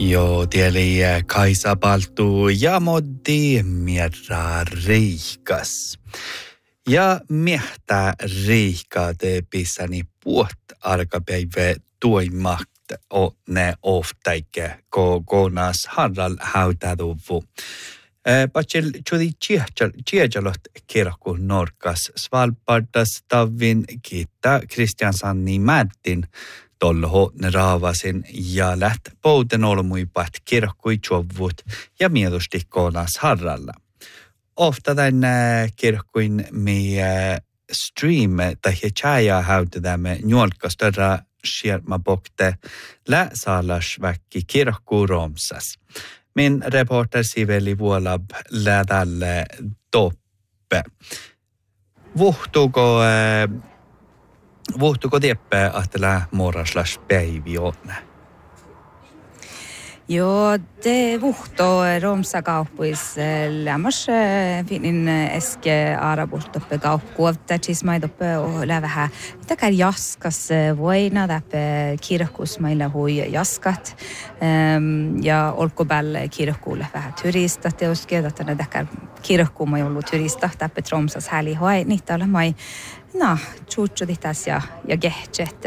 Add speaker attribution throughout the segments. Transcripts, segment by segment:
Speaker 1: Jo, tieli Kaisa Paltu ja moddi mierra reikas. Ja miehtä reikaa te pissäni puot arkapäivä tuimakt o ne oftaike konas harral hautaduvu. Patsel chudi chiajalot kirkku Norkas Svalbardas tavin kiittää Kristiansanni Mättin tolho raavasin ja läht pouten olmuipat kirkkui chuvut ja miedosti konas harralla. Ofta den kirkkuin me stream tai chaja hautamme njolka störra skjermabokte lä salas väkki kirkku Romsas. Min reporter Siveli Vuolab lädalle toppe. Vuhtuuko tieppä ahtela moraslas päivi on?
Speaker 2: Joo, det vuhtoo Romsa-kauppuis lämmas finnin eske arabult uppe kaupkuovta chismaid uppe och lävähä takar jaskas voina täppe kirkkus meillä hui jaskat ja olkobäl kirkkuulle vähän turista teoske että ne takar kirkku mai ollut turista täppe Tromsas häli hoi niitä ole mai chuchoditas ja gehtjet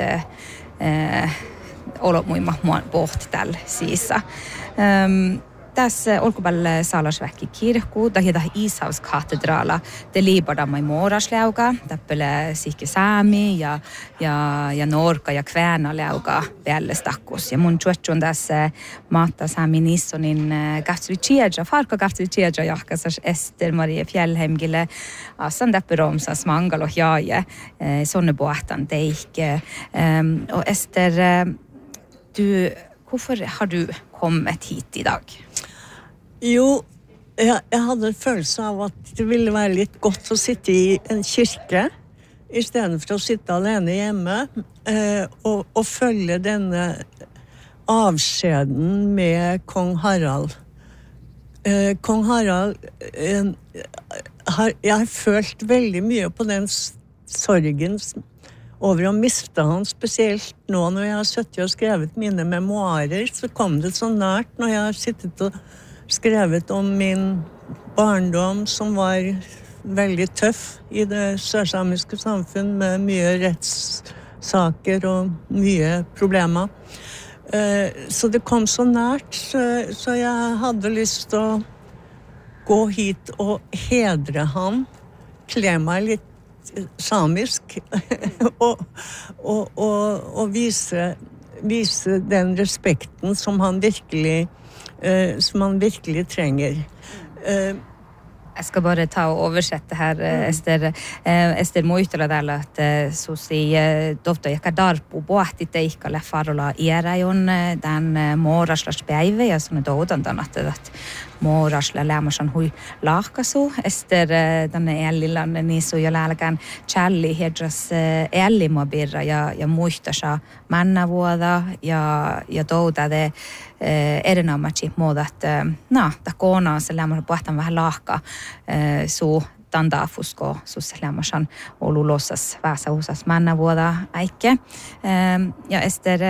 Speaker 2: olo muimma poht tällä siissa. Tässä olkopällä salasväkki kirkku, tahjeta Ishavskatedraala, te liibadamme morasläuga, täppele sihki saami ja norka ja kväänalläuga päällestakkus. Ja mun tjuotsun tässä maatta saami nissonin gahtsuvitsiedja, farka gahtsuvitsiedja jahkasas Ester Marie Fjällheimgille, asan täppä Romsas mangalo jaaje, sonne bohtan teike. Och Ester, hvorfor har du kommet hit i dag?
Speaker 3: Jo, jeg hadde en følelse av at det ville være litt godt å sitte i en kirke i stedet for å sitte alene hjemme og følge denne avskjeden med kong Harald. Kong Harald, jeg har følt veldig mye på den sorgen over å miste han, spesielt nå når jeg har suttet og skrevet mine memoarer, så kom det så nært når jeg har sittet og skrevet om min barndom som var veldig tøff i det sørsamiske samfunn med mye rettssaker og mye problemer. Så det kom så nært, så jeg hadde lyst til å gå hit og hedre han, kle meg litt samisk og vise den respekten som han virkelig trenger.
Speaker 2: Jeg skal bare ta og oversette her, Ester muistella täällä, että susi dofta joka darpu bohti teikkalle farola ierajon den moraslas päivä ja sonne doudantan, että morasla lämmasan hui lahkasu. Ester tänne ellillanne niisu ja lälkään challi hedras ellimobirra ja muistasa mannavuoda ja doudade erinomaisesti muodat ta koona se lämmä pohtan vähän lahka su tandafusko sus lämmäsan olulossas väsausas mannavuoda äikke ja Ester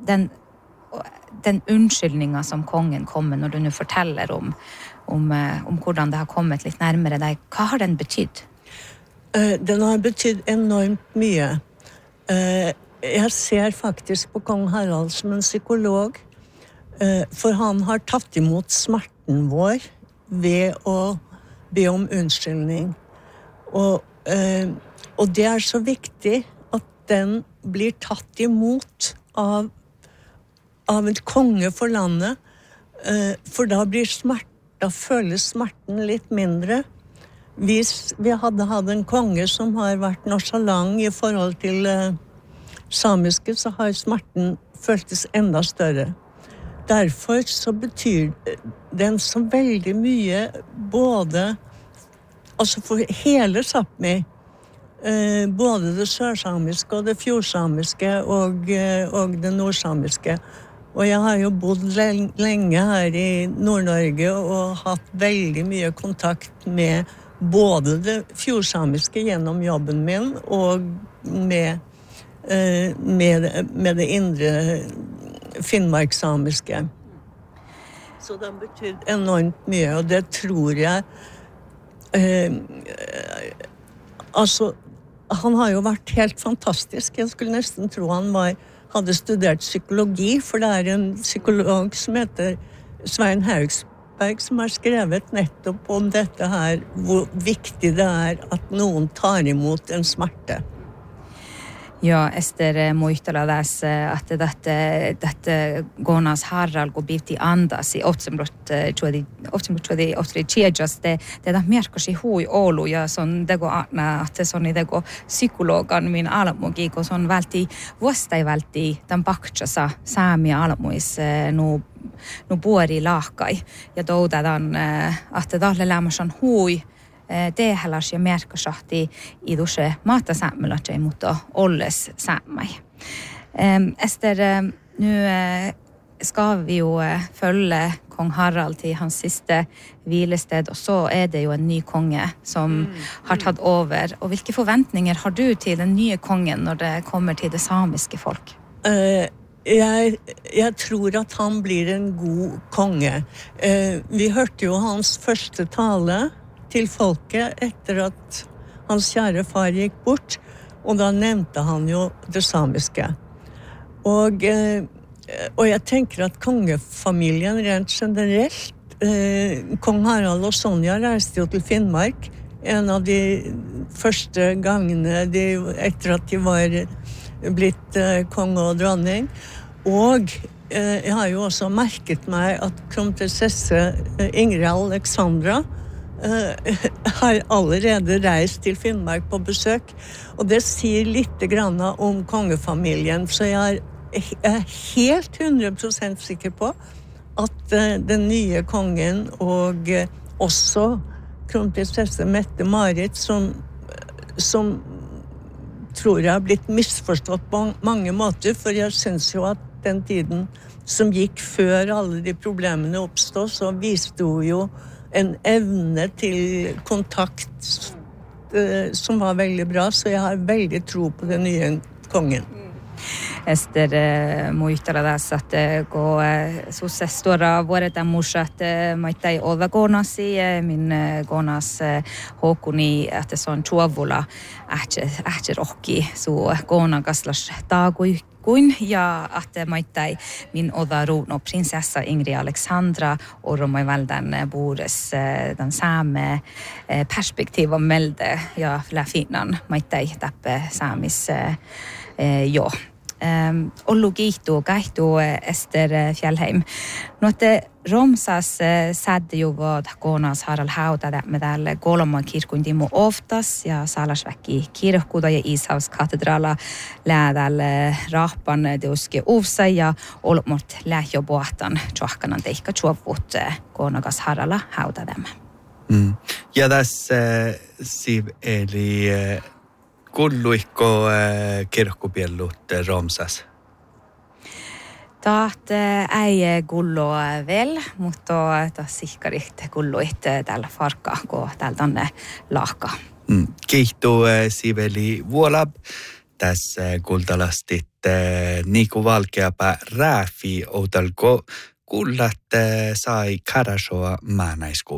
Speaker 2: den unnskyldninga som kongen kommer når du nu forteller om hvordan det har kommet litt nærmere deg, hva har den betydd?
Speaker 3: Den har betydd enormt mye. Jeg ser faktisk på kong Harald som en psykolog, for han har tatt imot smerten vår ved å be om unnskyldning. Og det er så viktig at den blir tatt imot av en konge for landet, for da føles smerten litt mindre. Hvis vi hadde hatt en konge som har vært nonchalant i forhold til samiske, så har smerten føltes enda større. Derfor så betyr den så veldig mye både altså for hele Sápmi, både det sørsamiske og det fjordsamiske og det nordsamiske. Og jeg har jo bodd lenge her i Nord-Norge og hatt veldig mye kontakt med både det fjordsamiske gjennom jobben min og med det indre finnmarkssamiske. Så det har betydd enormt mye, og det tror jeg altså, han har jo vært helt fantastisk. Jeg skulle nesten tro han hadde studert psykologi, for det en psykolog som heter Svein Haugsberg som har skrevet nettopp om dette her, hvor viktig det at noen tar imot en smerte.
Speaker 2: Ja, Ester muistella tässä, että dette Gonas Harald går bivti andas I otsimrot ottri tjejas det da merkasi hui olu ja son dego atna että soni dego psykologan min alamugi ko son välti vuostai välti tämän bakchasa saamia alamuis nu buori lahkai ja doudadan että dalle lämmäsan hui tehdäläs ja merkasahti iduse maatasämmölätsei, mutta olles sämmei. Ester, nu skal vi jo følge kong Harald til hans siste hvilested, og så det jo en ny konge som har tatt over. Og hvilke forventninger har du til den nye kongen når det kommer til det samiske folk?
Speaker 3: Jeg tror at han blir en god konge. Vi hørte jo hans første tale til folket etter at hans kjære far gikk bort, og da nevnte han jo det samiske. Og jeg tenker at kongefamilien rent generelt, kong Harald og Sonja reiste jo til Finnmark, en av de første gangene etter at de var blitt konge og dronning, og jeg har jo også merket meg at kronprinsesse Ingrid Alexandra har allerede reist til Finnmark på besøk, og det sier litt grann om kongefamilien, så jeg helt 100% sikker på at den nye kongen og også kronprinsesse Mette-Marit som tror jeg har blitt misforstått på mange måter, for jeg synes jo at den tiden som gikk før alle de problemene oppstod, så viste hun jo en evne til kontakt som var veldig bra, så jeg har veldig tro på den nye kongen.
Speaker 2: Ester muistella tässä, että kun sussestora vuodet muistat maitai olla Gonasi, min Gonas Håkoni, että se on chuovula, ähti rohki su Gonakaslas taagui kuin ja että maitai min oda runo prinsessa Ingrid Alexandra och romai välden bores den samme perspektiv om melde ja läfinnan maitai tappe samis jo. Ollu kiihtuu Ester Fjellheim. No, että Romsas sädde ju vad Gonas Harald hautade med tälle Golomman kirkundimo oftas ja Salasväki kirkkuda ja Ishavskatedrala läädälle rahpan deuske uvsa ja olmort lähjobohtan tjohkanan teikka tjovut Gonagas Harala hautadem.
Speaker 1: Ja tässä siv eli kulluikko kirkkupjellut Romsas?
Speaker 2: Taat ei kullo vel, mutta taas sihkarit kulluit tällä farkka, kun täältä on lahka.
Speaker 1: Kiihtuu siveli vuolab. Tässä kultalastit Niku Valkeapää rääfi outalko kullat sai karasoa maanaisku.